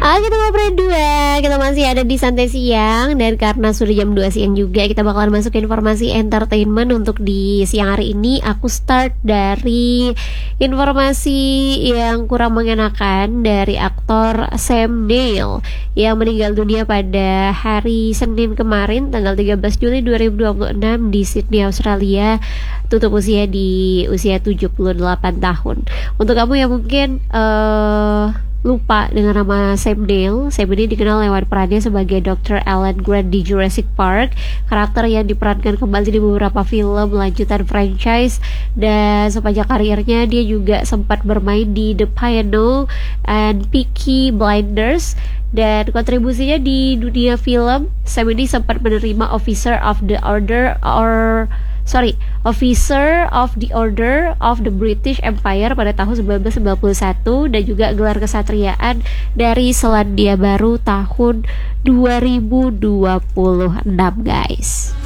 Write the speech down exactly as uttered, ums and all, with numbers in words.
Oke, kita ngobrol dua. Kita masih ada di Santai Siang. Dan karena sudah jam dua siang juga, kita bakalan masuk informasi entertainment untuk di siang hari ini. Aku start dari informasi yang kurang mengenakan dari aktor Sam Neill yang meninggal dunia pada hari Senin kemarin, tanggal tiga belas Juli dua ribu dua puluh enam di Sydney, Australia. Tutup usia di usia tujuh puluh delapan tahun. Untuk kamu yang mungkin uh, lupa dengan nama Sam Neill, Sam ini dikenal lewat perannya sebagai dokter Alan Grant di Jurassic Park, karakter yang diperankan kembali di beberapa film lanjutan franchise. Dan sepanjang karirnya dia juga sempat bermain di The Piano and Peaky Blinders. Dan kontribusinya di dunia film, Sam ini sempat menerima Officer of the Order or sorry, Officer of the Order of the British Empire pada tahun sembilan belas sembilan puluh satu dan juga gelar kesatriaan dari Selandia Baru tahun dua ribu dua puluh enam, guys.